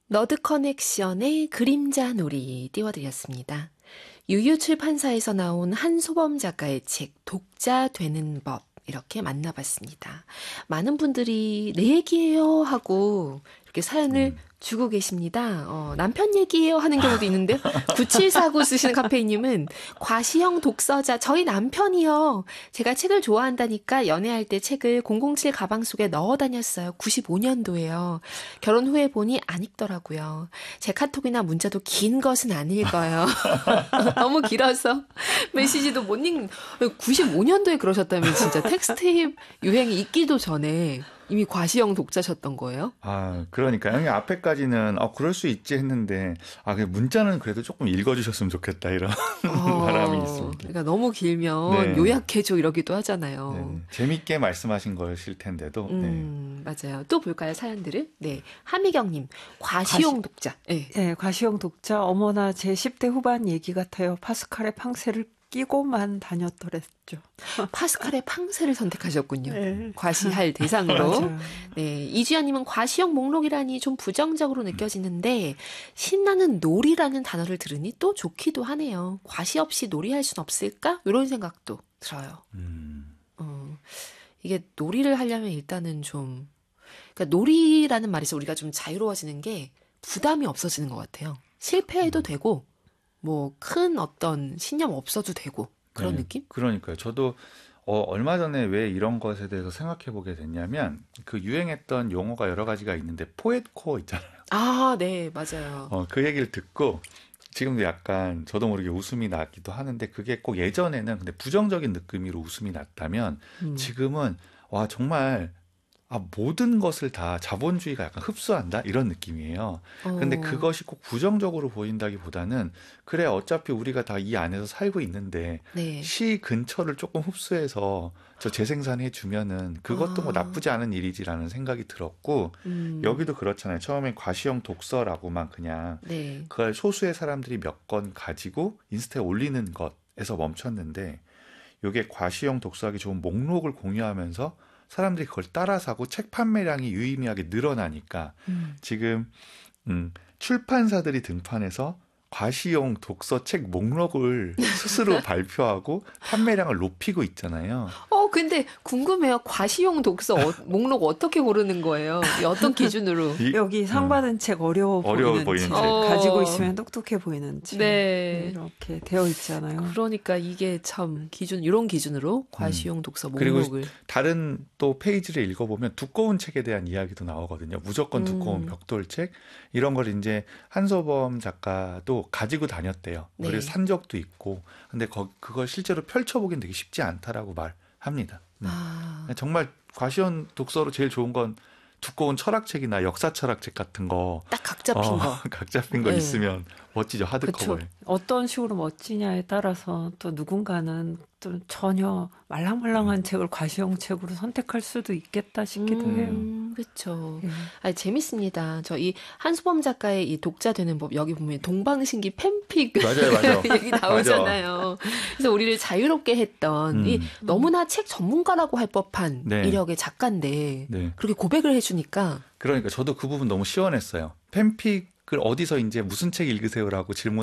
너드 커넥션의 그림자 놀이 띄워드렸습니다. 유유출판사에서 나온 한소범 작가의 책 독자 되는 법 이렇게 만나봤습니다. 많은 분들이 내 얘기예요 하고 이렇게 사연을 주고 계십니다. 남편 얘기예요 하는 경우도 있는데 9749 쓰시는 카페이님은 과시형 독서자 저희 남편이요. 제가 책을 좋아한다니까 연애할 때 책을 007 가방 속에 넣어 다녔어요. 95년도에요. 결혼 후에 보니 안 읽더라고요. 제 카톡이나 문자도 긴 것은 안 읽어요. 너무 길어서 메시지도 못 읽는 95년도에 그러셨다면 진짜 텍스트입 유행이 있기도 전에 이미 과시형 독자셨던 거예요? 아, 그러니까 형님 앞에까지는 그럴 수 있지 했는데 문자는 그래도 조금 읽어주셨으면 좋겠다 이런 바람이 있습니다. 그러니까 너무 길면 요약해줘 이러기도 하잖아요. 네. 재밌게 말씀하신 거실 텐데도. 맞아요. 또 볼까요 사연들을? 네, 하미경님 과시용 독자. 네. 네, 과시용 독자. 어머나 제 10대 후반 얘기 같아요. 파스칼의 팡세를 끼고만 다녔더랬죠. 파스칼의 팡세를 선택하셨군요. 네. 과시할 대상으로. 맞아요. 네, 이주연님은 과시형 목록이라니 좀 부정적으로 느껴지는데 신나는 놀이라는 단어를 들으니 또 좋기도 하네요. 과시 없이 놀이할 순 없을까? 이런 생각도 들어요. 이게 놀이를 하려면 일단은 좀 그러니까 놀이라는 말에서 우리가 좀 자유로워지는 게 부담이 없어지는 것 같아요. 실패해도 되고 뭐 큰 어떤 신념 없어도 되고 그런 느낌? 그러니까요. 저도 얼마 전에 왜 이런 것에 대해서 생각해 보게 됐냐면 그 유행했던 용어가 여러 가지가 있는데 포엣코어 있잖아요. 아, 네, 맞아요. 그 얘기를 듣고 지금도 약간 저도 모르게 웃음이 나기도 하는데 그게 꼭 예전에는 근데 부정적인 느낌으로 웃음이 났다면 지금은 와 정말 모든 것을 다 자본주의가 약간 흡수한다 이런 느낌이에요. 근데 그것이 꼭 부정적으로 보인다기보다는 그래 어차피 우리가 다 이 안에서 살고 있는데 네. 시 근처를 조금 흡수해서 저 재생산해 주면은 그것도 뭐 나쁘지 않은 일이지라는 생각이 들었고 여기도 그렇잖아요. 처음엔 과시형 독서라고만 그냥 네. 그걸 소수의 사람들이 몇 권 가지고 인스타에 올리는 것에서 멈췄는데 이게 과시형 독서하기 좋은 목록을 공유하면서 사람들이 그걸 따라 사고 책 판매량이 유의미하게 늘어나니까 지금 출판사들이 등판해서 과시용 독서 책 목록을 스스로 발표하고 판매량을 높이고 있잖아요. 근데 궁금해요. 과시용 독서 목록 어떻게 고르는 거예요? 어떤 기준으로? 여기 상 받은 책 어려워 보이는 책. 가지고 있으면 똑똑해 보이는 책. 네. 이렇게 되어 있잖아요. 그러니까 이게 참 이런 기준으로 과시용 독서 목록을. 그리고 다른 또 페이지를 읽어보면 두꺼운 책에 대한 이야기도 나오거든요. 무조건 두꺼운 벽돌책. 이런 걸 이제 한소범 작가도 가지고 다녔대요. 네. 그래서 산 적도 있고. 근데 그걸 실제로 펼쳐보긴 되게 쉽지 않다라고 말합니다. 정말 과시형 독서로 제일 좋은 건 두꺼운 철학책이나 역사 철학책 같은 거. 딱 각 잡힌 거. 각 잡힌 거 있으면 멋지죠. 하드커버에. 그쵸. 어떤 식으로 멋지냐에 따라서 또 누군가는 또 전혀 말랑말랑한 책을 과시형 책으로 선택할 수도 있겠다 싶기도 해요. 그렇죠. 재밌습니다. 저 이 한수범 작가의 이 독자 되는 법 여기 보면 동방신기 팬픽 맞아요. 얘기 나오잖아요. 그래서 우리를 자유롭게 했던 이 너무나 책 전문가라고 할 법한 이력의 작가인데 그렇게 고백을 해주니까. 그러니까 저도 그 부분 너무 시원했어요. 팬픽을 어디서 이제 무슨 책 읽으세요라고 질문